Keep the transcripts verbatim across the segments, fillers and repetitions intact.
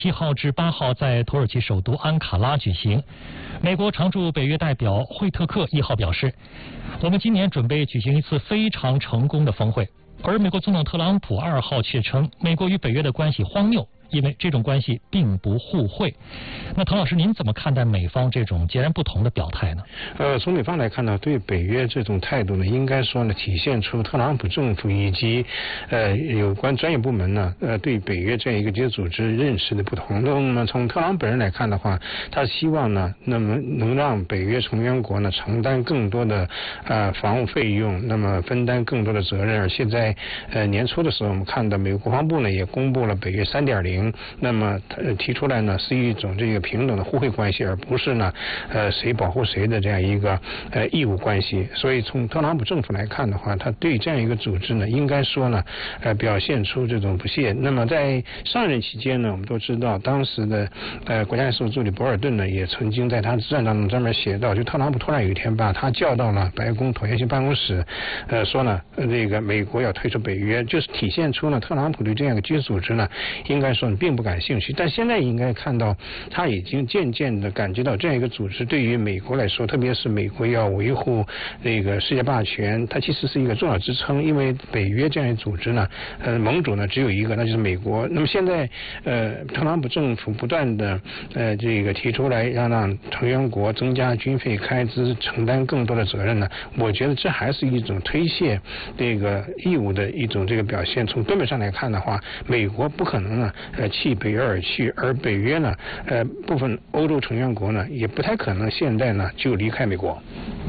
七号至八号在土耳其首都安卡拉举行。美国常驻北约代表惠特克一号表示，我们今年准备举行一次非常成功的峰会。而美国总统特朗普二号却称，美国与北约的关系荒谬，因为这种关系并不互惠。那唐老师，您怎么看待美方这种截然不同的表态呢？ 呃，从美方来看呢，对北约这种态度呢，应该说呢，体现出特朗普政府以及呃有关专业部门呢，呃对北约这样一个机构组织认识的不同。那么从特朗普本人来看的话，他希望呢，那么能让北约成员国呢承担更多的呃防务费用，那么分担更多的责任。而现在呃年初的时候，我们看到美国国防部呢也公布了北约 三点零。那么提出来呢是一种这个平等的互惠关系，而不是呢呃谁保护谁的这样一个呃义务关系。所以从特朗普政府来看的话，他对这样一个组织呢，应该说呢呃表现出这种不屑。那么在上任期间呢，我们都知道当时的呃国家安全助理博尔顿呢，也曾经在他的自传当中专门写到，就特朗普突然有一天把他叫到了白宫椭圆形办公室，呃说呢这、呃、个美国要退出北约，就是体现出呢特朗普对这样一个军事组织呢，应该说并不感兴趣。但现在应该看到，他已经渐渐的感觉到这样一个组织对于美国来说，特别是美国要维护这个世界霸权，它其实是一个重要支撑。因为北约这样一个组织呢，呃，盟主呢只有一个，那就是美国。那么现在，呃，特朗普政府不断的呃这个提出来要让成员国增加军费开支，承担更多的责任呢，我觉得这还是一种推卸这个义务的一种这个表现。从根本上来看的话，美国不可能呢呃弃北约而去，而北约呢呃部分欧洲成员国呢也不太可能现在呢就离开美国。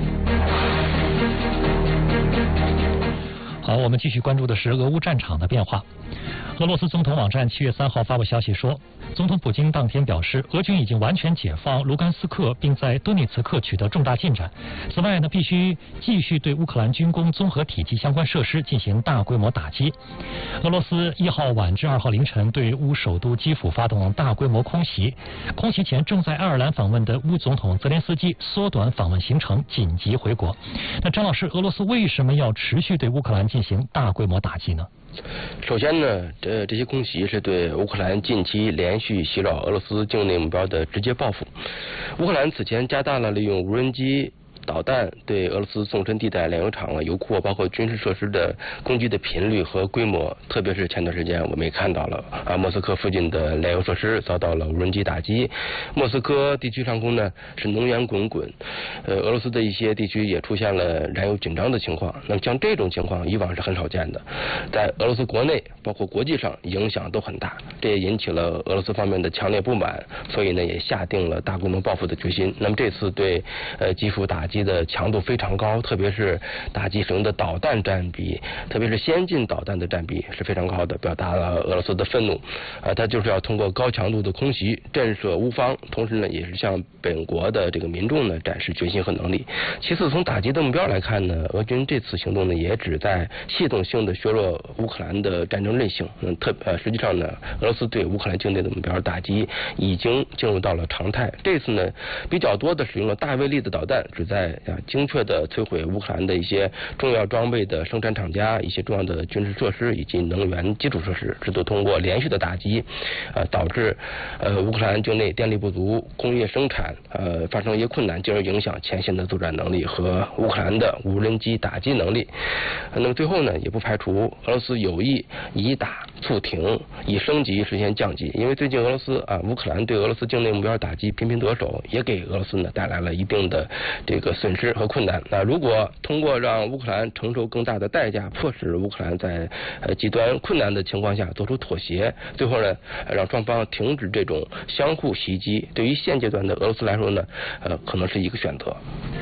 好，我们继续关注的是俄乌战场的变化。俄罗斯总统网站七月三号发布消息说，总统普京当天表示，俄军已经完全解放卢甘斯克，并在顿涅茨克取得重大进展。此外呢，必须继续对乌克兰军工综合体及相关设施进行大规模打击。俄罗斯一号晚至二号凌晨对乌首都基辅发动大规模空袭。空袭前正在爱尔兰访问的乌总统泽连斯基缩短访问行程，紧急回国。那张老师，俄罗斯为什么要持续对乌克兰进行大规模打击呢？ 首先呢，这这些空袭是对乌克兰近期连续袭扰俄罗斯境内目标的直接报复。乌克兰此前加大了利用无人机、导弹对俄罗斯纵深地带炼油厂、油库包括军事设施的攻击的频率和规模，特别是前段时间我们也看到了啊，莫斯科附近的炼油设施遭到了无人机打击，莫斯科地区上空呢是浓烟滚滚，呃，俄罗斯的一些地区也出现了燃油紧张的情况。那么像这种情况以往是很少见的，在俄罗斯国内包括国际上影响都很大，这也引起了俄罗斯方面的强烈不满，所以呢也下定了大规模报复的决心。那么这次对呃基辅打击击的强度非常高，特别是打击使用的导弹占比，特别是先进导弹的占比是非常高的，表达了俄罗斯的愤怒。啊，他就是要通过高强度的空袭震慑乌方，同时呢，也是向本国的这个民众呢展示决心和能力。其次，从打击的目标来看呢，俄军这次行动呢也旨在系统性的削弱乌克兰的战争韧性。嗯，特呃，实际上呢，俄罗斯对乌克兰境内的目标打击已经进入到了常态。这次呢，比较多的使用了大威力的导弹，旨在啊精确的摧毁乌克兰的一些重要装备的生产厂家、一些重要的军事设施以及能源基础设施，这都通过连续的打击，呃，导致呃乌克兰境内电力不足、工业生产呃发生一些困难，进而影响前线的作战能力和乌克兰的无人机打击能力。那么最后呢，也不排除俄罗斯有意以打促停，以升级实现降级。因为最近俄罗斯啊，乌克兰对俄罗斯境内目标打击频频得手，也给俄罗斯呢带来了一定的这个损失和困难。那如果通过让乌克兰承受更大的代价，迫使乌克兰在呃极端困难的情况下做出妥协，最后呢让双方停止这种相互袭击，对于现阶段的俄罗斯来说呢，呃可能是一个选择。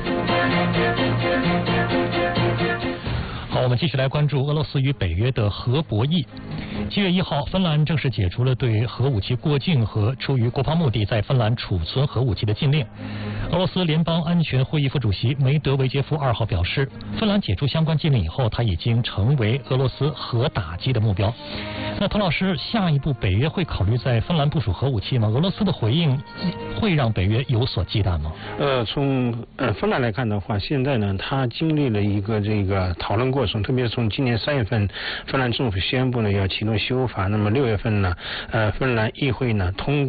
好，我们继续来关注俄罗斯与北约的核博弈。七月一号，芬兰正式解除了对核武器过境和出于国防目的在芬兰储存核武器的禁令。俄罗斯联邦安全会议副主席梅德韦杰夫二号表示，芬兰解除相关禁令以后，他已经成为俄罗斯核打击的目标。那滕老师，下一步北约会考虑在芬兰部署核武器吗？俄罗斯的回应会让北约有所忌惮吗？ 呃，从呃芬兰来看的话，现在呢，他经历了一个这个讨论过程，特别是从今年三月份，芬兰政府宣布呢要启动修法，那么六月份呢，呃，芬兰议会呢通过。